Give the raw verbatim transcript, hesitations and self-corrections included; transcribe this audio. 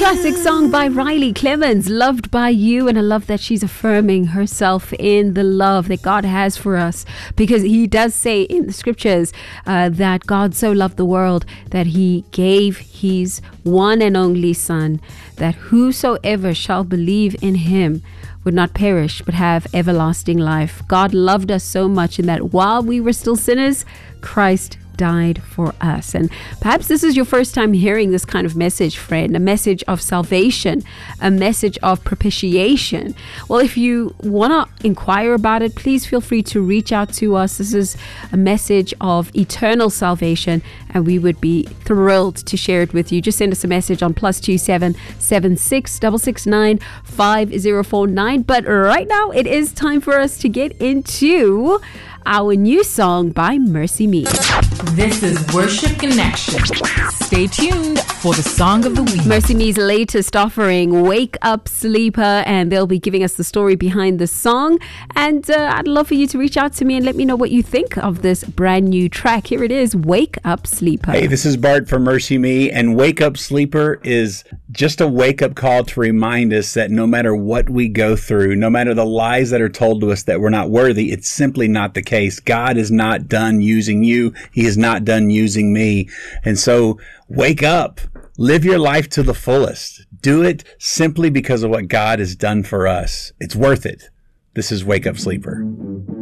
Classic song by Riley Clemens, Loved by You, and I love that she's affirming herself in the love that God has for us, because he does say in the scriptures uh, that God so loved the world that he gave his one and only Son, that whosoever shall believe in him would not perish but have everlasting life. God loved us so much in that while we were still sinners, Christ died for us. And perhaps this is your first time hearing this kind of message, friend, a message of salvation, a message of propitiation. Well, if you want to inquire about it, please feel free to reach out to us. This is a message of eternal salvation, and we would be thrilled to share it with you. Just send us a message on plus two seven seven six six six nine five zero four nine. But right now it is time for us to get into our new song by Mercy Me. This is Worship Connection. Stay tuned for the Song of the Week. Mercy Me's latest offering, Wake Up Sleeper, and they'll be giving us the story behind the song. And uh, I'd love for you to reach out to me and let me know what you think of this brand new track. Here it is, Wake Up Sleeper. Hey, this is Bart from Mercy Me, and Wake Up Sleeper is just a wake-up call to remind us that no matter what we go through, no matter the lies that are told to us that we're not worthy, it's simply not the case. God is not done using you. He is not done using me. And so wake up. Live your life to the fullest. Do it simply because of what God has done for us. It's worth it. This is Wake Up Sleeper.